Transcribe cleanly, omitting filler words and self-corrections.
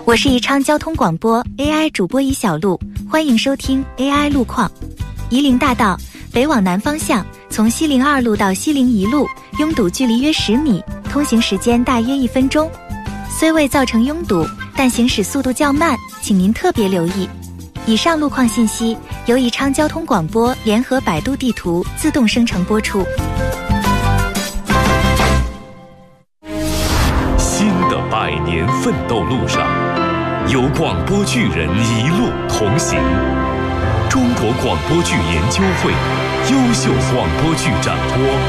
我是宜昌交通广播 AI 主播宜小璐，欢迎收听 AI 路况。夷陵大道北往南方向，从西陵2路到西陵1路，拥堵距离约10米，通行时间大约1分钟。虽未造成拥堵，但行驶速度较慢，请您特别留意。以上路况信息由宜昌交通广播联合百度地图自动生成播出。 新的100年奋斗路上，有广播剧人一路同行。中国广播剧研究会优秀广播剧展播